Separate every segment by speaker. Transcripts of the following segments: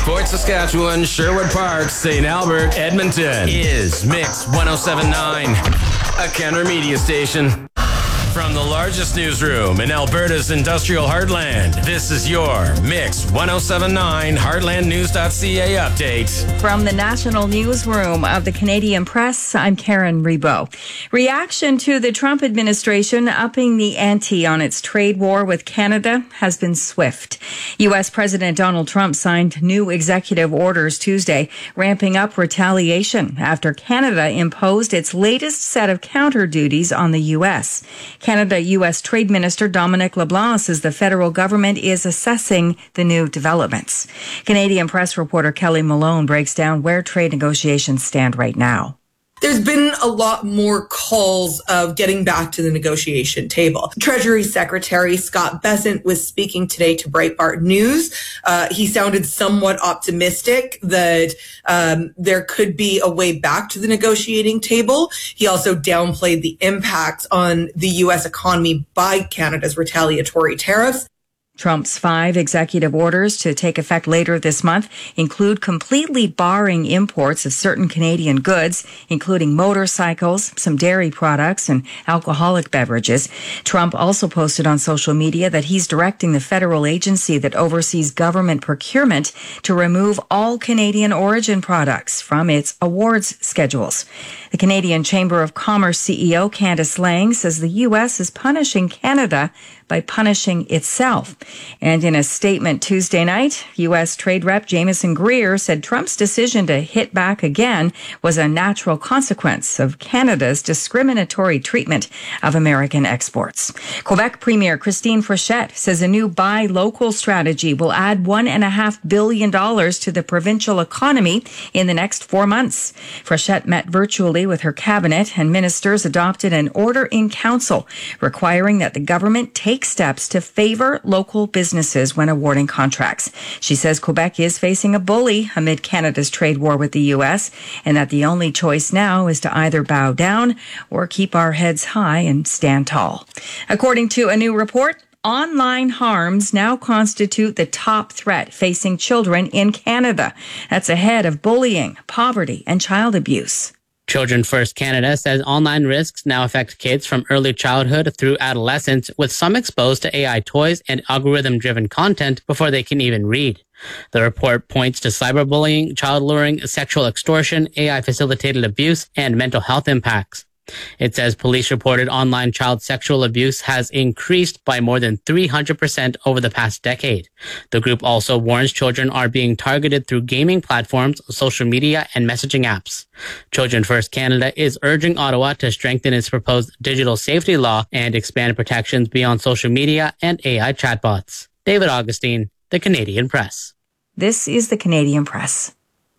Speaker 1: Fort Saskatchewan, Sherwood Park, St. Albert, Edmonton is Mix 107.9, a Kenner media station. From the largest newsroom in Alberta's industrial heartland, this is your Mix 107.9 HeartlandNews.ca update.
Speaker 2: From the national newsroom of the Canadian Press, I'm Karen Rebo. Reaction to the Trump administration upping the ante on its trade war with Canada has been swift. U.S. President Donald Trump signed new executive orders Tuesday, ramping up retaliation after Canada imposed its latest set of counter duties on the U.S. Canada-U.S. Trade Minister Dominic LeBlanc says the federal government is assessing the new developments. Canadian Press reporter Kelly Malone breaks down where trade negotiations stand right now.
Speaker 3: There's been a lot more calls of getting back to the negotiation table. Treasury Secretary Scott Bessent was speaking today to Breitbart News. He sounded somewhat optimistic that there could be a way back to the negotiating table. He also downplayed the impacts on the U.S. economy by Canada's retaliatory tariffs.
Speaker 2: Trump's 5 executive orders to take effect later this month include completely barring imports of certain Canadian goods, including motorcycles, some dairy products, and alcoholic beverages. Trump also posted on social media that he's directing the federal agency that oversees government procurement to remove all Canadian origin products from its awards schedules. The Canadian Chamber of Commerce CEO Candice Lang says the U.S. is punishing Canada by punishing itself. And in a statement Tuesday night, U.S. Trade Rep Jameson Greer said Trump's decision to hit back again was a natural consequence of Canada's discriminatory treatment of American exports. Quebec Premier Christine Frechette says a new buy local strategy will add $1.5 billion to the provincial economy in the next 4 months. Frechette met virtually with her cabinet, and ministers adopted an order in council requiring that the government take steps to favor local businesses when awarding contracts. She says Quebec is facing a bully amid Canada's trade war with the U.S. and that the only choice now is to either bow down or keep our heads high and stand tall. According to a new report, online harms now constitute the top threat facing children in Canada. That's ahead of bullying, poverty, and child abuse.
Speaker 4: Children First Canada says online risks now affect kids from early childhood through adolescence, with some exposed to AI toys and algorithm-driven content before they can even read. The report points to cyberbullying, child luring, sexual extortion, AI-facilitated abuse, and mental health impacts. It says police reported online child sexual abuse has increased by more than 300% over the past decade. The group also warns children are being targeted through gaming platforms, social media, and messaging apps. Children First Canada is urging Ottawa to strengthen its proposed digital safety law and expand protections beyond social media and AI chatbots. David Augustine, The Canadian Press.
Speaker 2: This is The Canadian Press.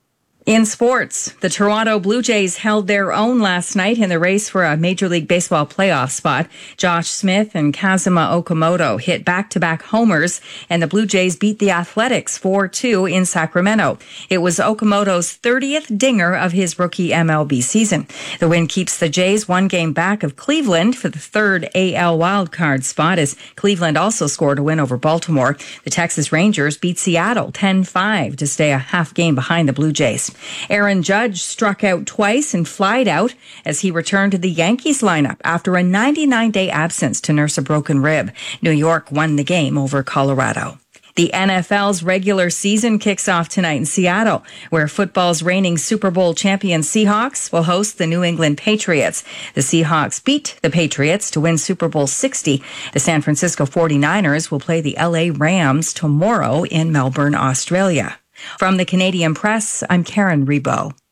Speaker 2: In sports, the Toronto Blue Jays held their own last night in the race for a Major League Baseball playoff spot. Josh Smith and Kazuma Okamoto hit back-to-back homers, and the Blue Jays beat the Athletics 4-2 in Sacramento. It was Okamoto's 30th dinger of his rookie MLB season. The win keeps the Jays 1 game back of Cleveland for the 3rd AL wildcard spot, as Cleveland also scored a win over Baltimore. The Texas Rangers beat Seattle 10-5 to stay a half game behind the Blue Jays. Aaron Judge struck out twice and flied out as he returned to the Yankees lineup after a 99-day absence to nurse a broken rib. New York won the game over Colorado. The NFL's regular season kicks off tonight in Seattle, where football's reigning Super Bowl champion Seahawks will host the New England Patriots. The Seahawks beat the Patriots to win Super Bowl 60. The San Francisco 49ers will play the LA Rams tomorrow in Melbourne, Australia. From the Canadian Press, I'm Karen Rebo.